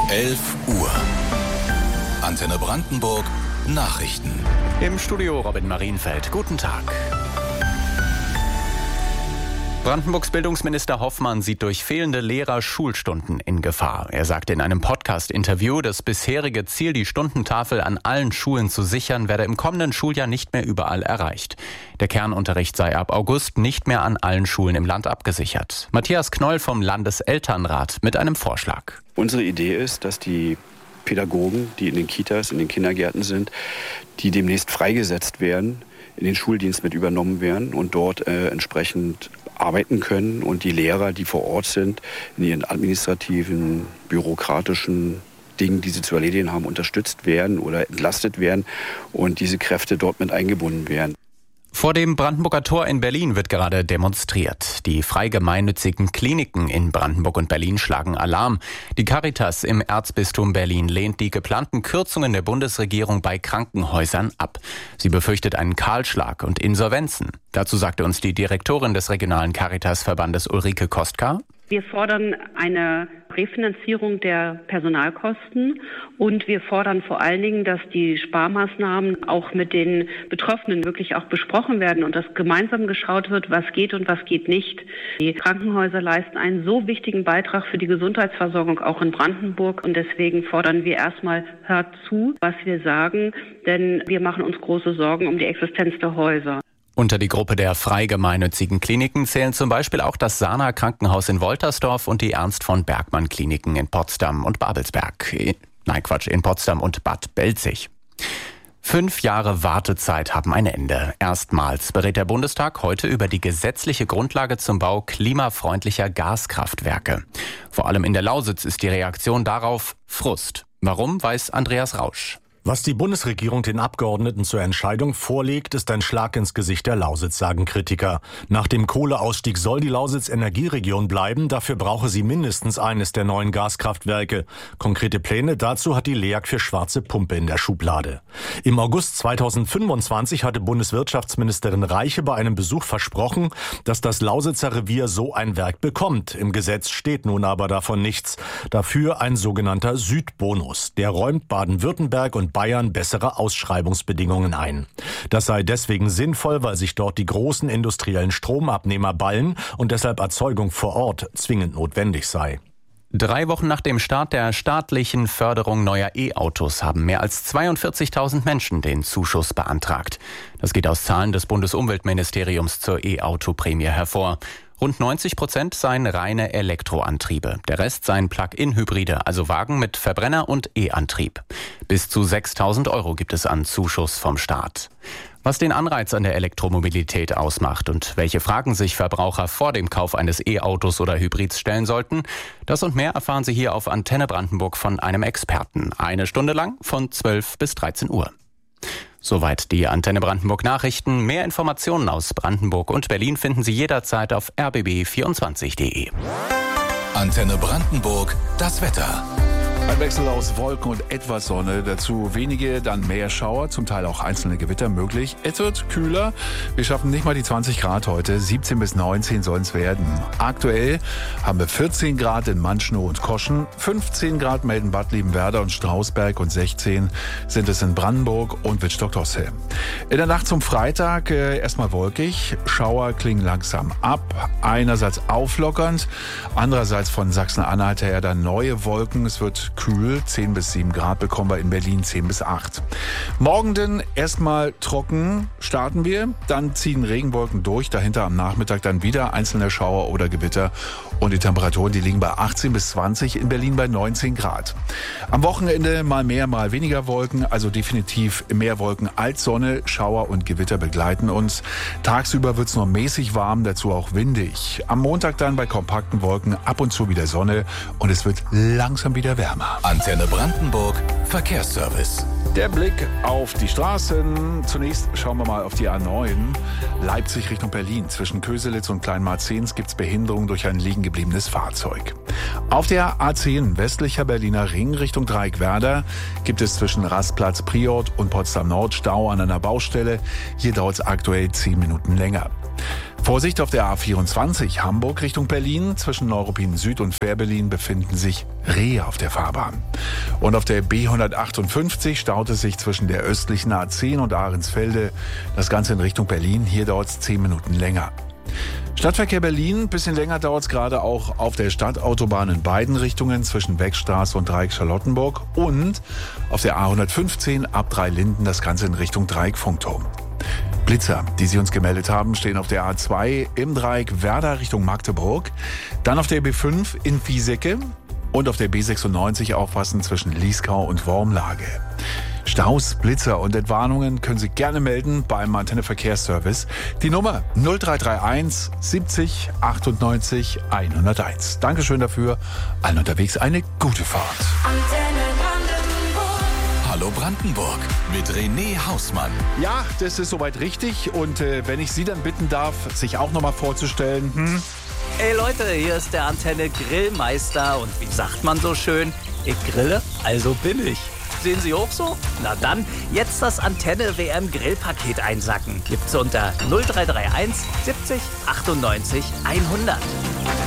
11 Uhr. Antenne Brandenburg Nachrichten. Im Studio Robin Marienfeld. Guten Tag. Brandenburgs Bildungsminister Hoffmann sieht durch fehlende Lehrer Schulstunden in Gefahr. Er sagte in einem Podcast-Interview, das bisherige Ziel, die Stundentafel an allen Schulen zu sichern, werde im kommenden Schuljahr nicht mehr überall erreicht. Der Kernunterricht sei ab August nicht mehr an allen Schulen im Land abgesichert. Matthias Knoll vom Landeselternrat mit einem Vorschlag. Unsere Idee ist, dass die Pädagogen, die in den Kitas, in den Kindergärten sind, die demnächst freigesetzt werden, in den Schuldienst mit übernommen werden und dort entsprechend arbeiten können und die Lehrer, die vor Ort sind, in ihren administrativen, bürokratischen Dingen, die sie zu erledigen haben, unterstützt werden oder entlastet werden und diese Kräfte dort mit eingebunden werden. Vor dem Brandenburger Tor in Berlin wird gerade demonstriert. Die frei gemeinnützigen Kliniken in Brandenburg und Berlin schlagen Alarm. Die Caritas im Erzbistum Berlin lehnt die geplanten Kürzungen der Bundesregierung bei Krankenhäusern ab. Sie befürchtet einen Kahlschlag und Insolvenzen. Dazu sagte uns die Direktorin des regionalen Caritas-Verbandes Ulrike Kostka: Wir fordern eine Refinanzierung der Personalkosten und wir fordern vor allen Dingen, dass die Sparmaßnahmen auch mit den Betroffenen wirklich auch besprochen werden und dass gemeinsam geschaut wird, was geht und was geht nicht. Die Krankenhäuser leisten einen so wichtigen Beitrag für die Gesundheitsversorgung auch in Brandenburg und deswegen fordern wir erstmal, hört zu, was wir sagen, denn wir machen uns große Sorgen um die Existenz der Häuser. Unter die Gruppe der frei gemeinnützigen Kliniken zählen zum Beispiel auch das Sana Krankenhaus in Woltersdorf und die Ernst von Bergmann Kliniken in Potsdam und Babelsberg. In Potsdam und Bad Belzig. 5 Jahre Wartezeit haben ein Ende. Erstmals berät der Bundestag heute über die gesetzliche Grundlage zum Bau klimafreundlicher Gaskraftwerke. Vor allem in der Lausitz ist die Reaktion darauf Frust. Warum, weiß Andreas Rausch. Was die Bundesregierung den Abgeordneten zur Entscheidung vorlegt, ist ein Schlag ins Gesicht der Lausitz, sagen Kritiker. Nach dem Kohleausstieg soll die Lausitz Energieregion bleiben, dafür brauche sie mindestens eines der neuen Gaskraftwerke. Konkrete Pläne dazu hat die LEAG für Schwarze Pumpe in der Schublade. Im August 2025 hatte Bundeswirtschaftsministerin Reiche bei einem Besuch versprochen, dass das Lausitzer Revier so ein Werk bekommt. Im Gesetz steht nun aber davon nichts. Dafür ein sogenannter Südbonus. Der räumt Baden-Württemberg und Bayern bessere Ausschreibungsbedingungen ein. Das sei deswegen sinnvoll, weil sich dort die großen industriellen Stromabnehmer ballen und deshalb Erzeugung vor Ort zwingend notwendig sei. 3 Wochen nach dem Start der staatlichen Förderung neuer E-Autos haben mehr als 42.000 Menschen den Zuschuss beantragt. Das geht aus Zahlen des Bundesumweltministeriums zur E-Auto-Prämie hervor. Rund 90% seien reine Elektroantriebe. Der Rest seien Plug-in-Hybride, also Wagen mit Verbrenner- und E-Antrieb. Bis zu 6.000 € gibt es an Zuschuss vom Staat. Was den Anreiz an der Elektromobilität ausmacht und welche Fragen sich Verbraucher vor dem Kauf eines E-Autos oder Hybrids stellen sollten, das und mehr erfahren Sie hier auf Antenne Brandenburg von einem Experten. 1 Stunde lang von 12 bis 13 Uhr. Soweit die Antenne Brandenburg Nachrichten. Mehr Informationen aus Brandenburg und Berlin finden Sie jederzeit auf rbb24.de. Antenne Brandenburg, das Wetter. Ein Wechsel aus Wolken und etwas Sonne, dazu wenige, dann mehr Schauer, zum Teil auch einzelne Gewitter möglich. Es wird kühler, wir schaffen nicht mal die 20 Grad heute, 17 bis 19 sollen es werden. Aktuell haben wir 14 Grad in Manschnow und Koschen, 15 Grad melden Bad Liebenwerda und Strausberg und 16 sind es in Brandenburg und Wittstock-Tosse. In der Nacht zum Freitag erstmal wolkig, Schauer klingen langsam ab, einerseits auflockernd, andererseits von Sachsen-Anhalt her dann neue Wolken, es wird kühl, 10 bis 7 Grad bekommen wir in Berlin, 10 bis 8. Morgen denn erstmal trocken starten wir, dann ziehen Regenwolken durch, dahinter am Nachmittag dann wieder einzelne Schauer oder Gewitter und die Temperaturen, die liegen bei 18 bis 20, in Berlin bei 19 Grad. Am Wochenende mal mehr, mal weniger Wolken, also definitiv mehr Wolken als Sonne, Schauer und Gewitter begleiten uns. Tagsüber wird es nur mäßig warm, dazu auch windig. Am Montag dann bei kompakten Wolken ab und zu wieder Sonne und es wird langsam wieder wärmer. Antenne Brandenburg, Verkehrsservice. Der Blick auf die Straßen. Zunächst schauen wir mal auf die A9. Leipzig Richtung Berlin. Zwischen Köselitz und Kleinmarzens gibt es Behinderung durch ein liegen gebliebenes Fahrzeug. Auf der A10 westlicher Berliner Ring Richtung Dreieckwerder gibt es zwischen Rastplatz Priort und Potsdam Nord Stau an einer Baustelle. Hier dauert es aktuell 10 Minuten länger. Vorsicht auf der A24 Hamburg Richtung Berlin. Zwischen Neuruppin Süd und Fährberlin befinden sich Rehe auf der Fahrbahn. Und auf der B158 staut es sich zwischen der östlichen A10 und Ahrensfelde. Das Ganze in Richtung Berlin. Hier dauert es 10 Minuten länger. Stadtverkehr Berlin, ein bisschen länger dauert es gerade auch auf der Stadtautobahn in beiden Richtungen zwischen Beckstraße und Dreieck Charlottenburg und auf der A115 ab Dreilinden das Ganze in Richtung Dreieck Funkturm. Blitzer, die Sie uns gemeldet haben, stehen auf der A2 im Dreieck Werder Richtung Magdeburg, dann auf der B5 in Piesecke und auf der B96 aufpassen zwischen Lieskau und Wormlage. Staus, Blitzer und Entwarnungen können Sie gerne melden beim Antenne Verkehrsservice. Die Nummer 0331 70 98 101. Dankeschön dafür. Allen unterwegs eine gute Fahrt. Antenne Brandenburg. Hallo Brandenburg mit René Hausmann. Ja, das ist soweit richtig. Und wenn ich Sie dann bitten darf, sich auch nochmal vorzustellen. Hey Leute, hier ist der Antenne Grillmeister. Und wie sagt man so schön? Ich grille, also bin ich. Sehen Sie auch so? Na dann, jetzt das Antenne WM Grillpaket einsacken. Gibt's unter 0331 70 98 100.